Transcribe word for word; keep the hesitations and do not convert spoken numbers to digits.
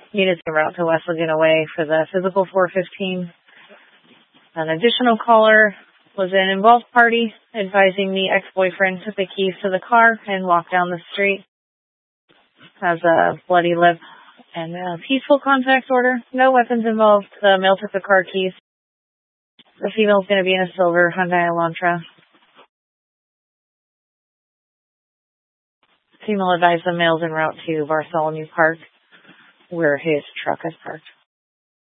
Needed to route to West Laguna Way for the physical four fifteen. An additional caller was an involved party advising the ex-boyfriend took the keys to the car and walked down the street. Has a bloody lip and a peaceful contact order. No weapons involved. The male took the car keys. The female's going to be in a silver Hyundai Elantra. Female advised the male's en route to Bartholomew Park, where his truck is parked.